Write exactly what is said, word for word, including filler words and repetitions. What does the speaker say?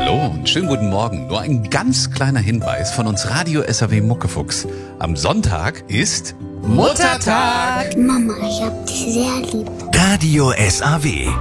Hallo und schönen guten Morgen. Nur ein ganz kleiner Hinweis von uns Radio S A W Muckefuchs. Am Sonntag ist Muttertag. Mama, ich hab dich sehr lieb. Radio S A W